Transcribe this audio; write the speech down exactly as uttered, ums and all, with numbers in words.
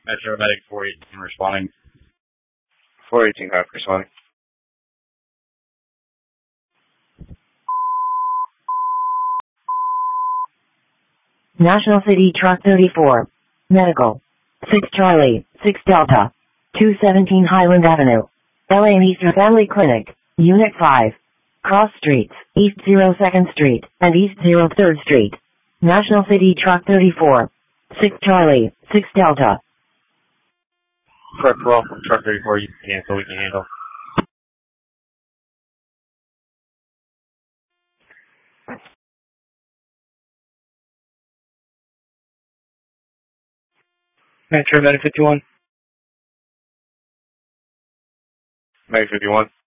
Metro Medic four eighteen responding. four eighteen, copy, responding. National City Truck thirty-four. Medical. six Charlie, six Delta. two seventeen Highland Avenue. L A Eastern Family Clinic. Unit five. Cross Streets, East zero second Street, and East zero third Street. National City Truck thirty-four. six Charlie, six Delta. Truck twelve, Truck thirty-four, you can cancel, we can handle. Metro Medic fifty-one. Medic fifty-one.